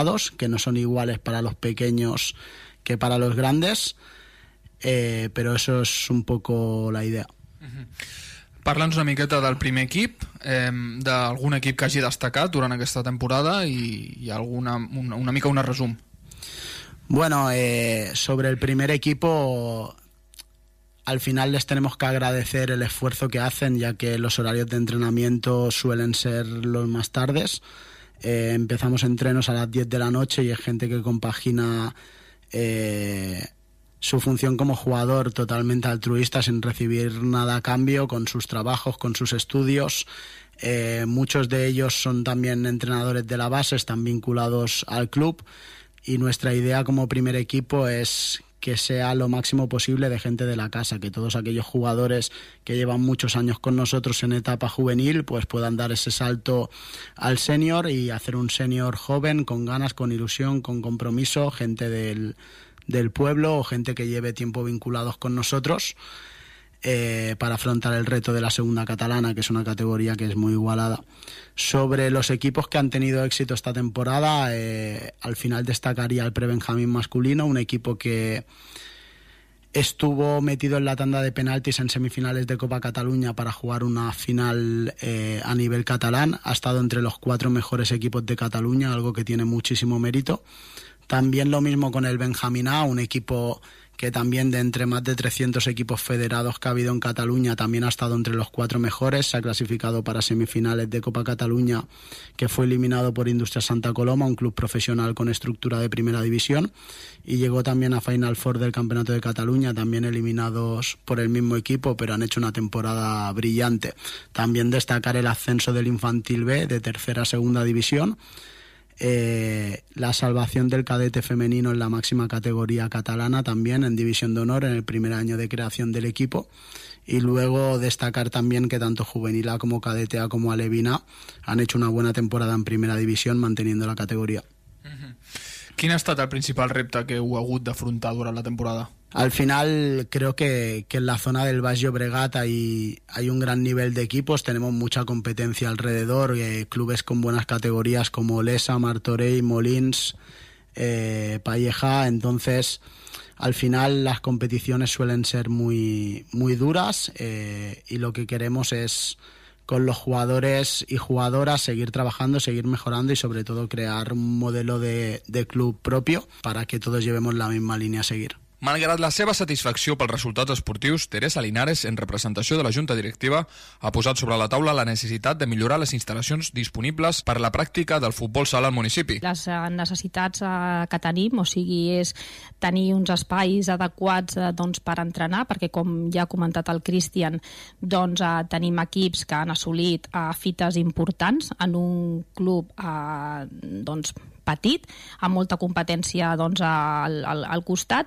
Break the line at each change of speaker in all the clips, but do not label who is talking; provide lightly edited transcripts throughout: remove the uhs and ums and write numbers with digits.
resultados, que no son iguales para los pequeños que para los grandes, però això és un poco la idea.
Parla'ns una miqueta del primer equip, d'algun equip que hagi destacat durant aquesta temporada i una mica un resum.
Bueno, sobre el primer equipo, al final les tenemos que agradecer el esfuerzo que hacen, ya que los horarios de entrenamiento suelen ser los más tardes. Empezamos entrenos a las 10 de la noche y es gente que compagina su función como jugador totalmente altruista, sin recibir nada a cambio, con sus trabajos, con sus estudios. Muchos de ellos son también entrenadores de la base, están vinculados al club, y nuestra idea como primer equipo es que sea lo máximo posible de gente de la casa, que todos aquellos jugadores que llevan muchos años con nosotros en etapa juvenil pues puedan dar ese salto al senior y hacer un senior joven, con ganas, con ilusión, con compromiso, gente del pueblo o gente que lleve tiempo vinculados con nosotros, para afrontar el reto de la segunda catalana, que es una categoría que es muy igualada. Sobre los equipos que han tenido éxito esta temporada, al final destacaría el Prebenjamín masculino, un equipo que estuvo metido en la tanda de penaltis en semifinales de Copa Cataluña para jugar una final a nivel catalán. Ha estado entre los 4 mejores equipos de Cataluña, algo que tiene muchísimo mérito. También lo mismo con el Benjamín A, un equipo que también de entre más de 300 equipos federados que ha habido en Cataluña también ha estado entre los 4 mejores, se ha clasificado para semifinales de Copa Cataluña, que fue eliminado por Industrias Santa Coloma, un club profesional con estructura de primera división, y llegó también a Final Four del Campeonato de Cataluña, también eliminados por el mismo equipo, pero han hecho una temporada brillante. También destacar el ascenso del Infantil B de tercera a segunda división, la salvación del cadete femenino en la máxima categoría catalana, también en división de honor en el primer año de creación del equipo, y luego destacar también que tanto Juvenil A como Cadete A como Alevín A han hecho una buena temporada en primera división manteniendo la categoría.
Quin ha estat el principal repte que heu hagut d'afrontar durant la temporada?
Al final creo que en la zona del Baix Llobregat hay un gran nivel de equipos, tenemos mucha competencia alrededor, clubes con buenas categorías como Olesa, Martorell, Molins, Pallejà. Entonces al final las competiciones suelen ser muy, muy duras, y lo que queremos es con los jugadores y jugadoras seguir trabajando, seguir mejorando y sobre todo crear un modelo de club propio para que todos llevemos la misma línea a seguir.
Malgrat la seva satisfacció pels resultats esportius, Teresa Linares, en representació de la Junta Directiva, ha posat sobre la taula la necessitat de millorar les instal·lacions disponibles per a la pràctica del futbol sala al municipi.
Les necessitats que tenim, o sigui, és tenir uns espais adequats per entrenar, perquè com ja ha comentat el Cristian, tenim equips que han assolit fites importants en un club petit, amb molta competència al costat,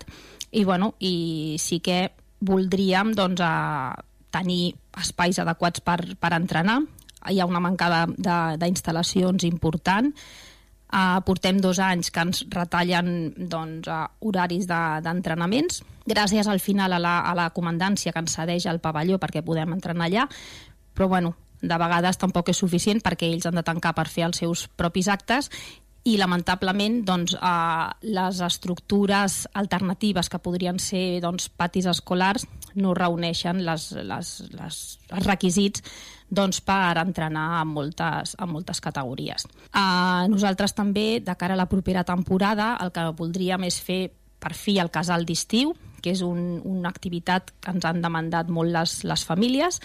i sí que voldríem tenir espais adequats per entrenar. Hi ha una manca d'instal·lacions important. Portem 2 anys que ens retallen horaris d'entrenaments. Gràcies al final a la comandància que ens cedeix el pavelló perquè podem entrenar allà, però de vegades tampoc és suficient perquè ells han de tancar per fer els seus propis actes, i lamentablement les estructures alternatives que podrien ser patis escolars no reuneixen els requisits per entrenar en moltes categories. Nosaltres també, de cara a la propera temporada, el que voldríem és fer per fi el casal d'estiu, que és una activitat que ens han demandat molt les famílies,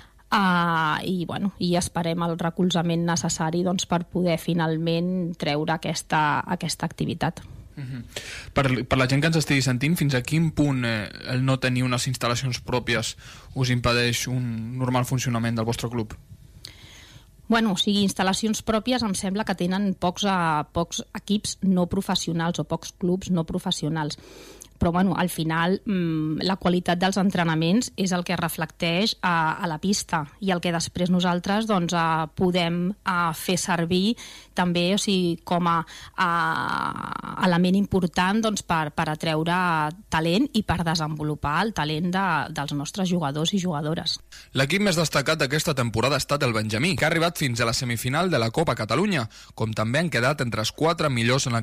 i esperem el recolzament necessari per poder finalment treure aquesta activitat.
Per la gent que ens estigui sentint, fins a quin punt el no tenir unes instal·lacions pròpies us impedeix un normal funcionament del vostre club?
Instal·lacions pròpies em sembla que tenen pocs equips no professionals o pocs clubs no professionals. Però al final la qualitat dels entrenaments és el que reflecteix a la pista, i el que després nosaltres podem fer servir també com a element important per atreure talent i per desenvolupar el talent dels nostres jugadors i jugadores.
L'equip més destacat d'aquesta temporada ha estat el Benjamí, que ha arribat fins a la semifinal de la Copa Catalunya, com també han quedat entre els 4 millors en la